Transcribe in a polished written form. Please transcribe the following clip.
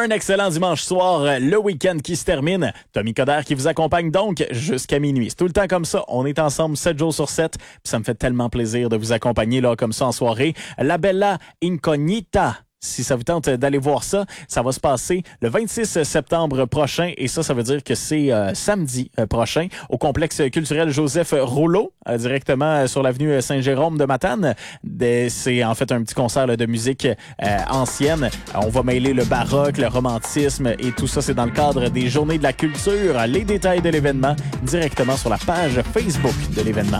Un excellent dimanche soir, le week-end qui se termine. Tommy Coderre qui vous accompagne donc jusqu'à minuit. C'est tout le temps comme ça. On est ensemble 7 jours sur 7. Puis ça me fait tellement plaisir de vous accompagner là comme ça en soirée. La Bella Incognita. Si ça vous tente d'aller voir ça, ça va se passer le 26 septembre prochain et ça veut dire que c'est samedi prochain au complexe culturel Joseph Rouleau, directement sur l'avenue Saint-Jérôme de Matane. C'est en fait un petit concert là, de musique ancienne. On va mêler le baroque, le romantisme et tout ça, c'est dans le cadre des Journées de la culture. Les détails de l'événement directement sur la page Facebook de l'événement.